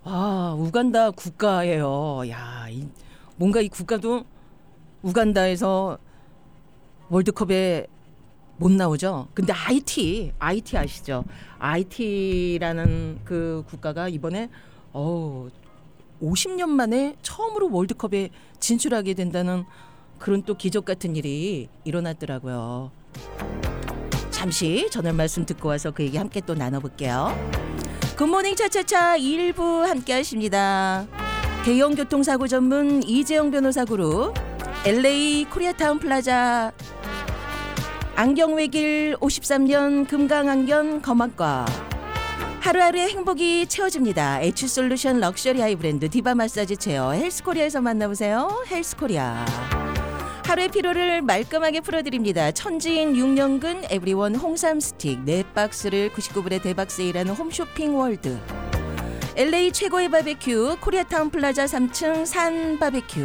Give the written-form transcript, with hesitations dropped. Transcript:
아, 우간다 국가예요. 야, 뭔가 이 국가도 우간다에서 월드컵에 못 나오죠. 근데 IT 아시죠? IT라는 그 국가가 이번에 50년 만에 처음으로 월드컵에 진출하게 된다는 그런 또 기적 같은 일이 일어났더라고요. 잠시 전할 말씀 듣고 와서 그 얘기 함께 또 나눠볼게요. 굿모닝 차차차 1부 함께 하십니다. 대형 교통사고 전문 이재영 변호사 그룹 LA 코리아타운 플라자 안경외길 53년 금강안경 검안과 하루하루의 행복이 채워집니다. H솔루션 럭셔리 하이 브랜드 디바 마사지 체어 헬스코리아에서 만나보세요. 헬스코리아. 하루의 피로를 말끔하게 풀어드립니다. 천지인 6년근 에브리원 홍삼 스틱 4박스를 99불에 대박 세일하는 홈쇼핑 월드. LA 최고의 바베큐 코리아타운 플라자 3층 산 바베큐.